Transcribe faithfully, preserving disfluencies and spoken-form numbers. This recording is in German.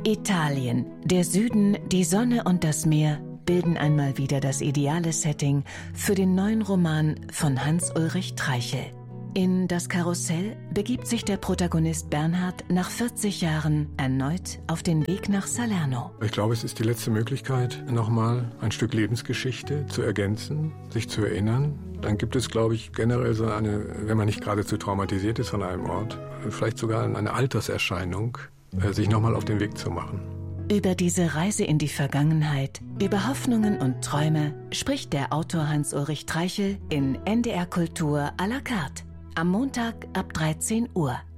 Italien, der Süden, die Sonne und das Meer bilden einmal wieder das ideale Setting für den neuen Roman von Hans-Ulrich Treichel. In Das Karussell begibt sich der Protagonist Bernhard nach vierzig Jahren erneut auf den Weg nach Salerno. Ich glaube, es ist die letzte Möglichkeit, nochmal ein Stück Lebensgeschichte zu ergänzen, sich zu erinnern. Dann gibt es, glaube ich, generell so eine, wenn man nicht geradezu traumatisiert ist von einem Ort, vielleicht sogar eine Alterserscheinung, sich nochmal auf den Weg zu machen. Über diese Reise in die Vergangenheit, über Hoffnungen und Träume spricht der Autor Hans-Ulrich Treichel in N D R Kultur à la carte am Montag ab dreizehn Uhr.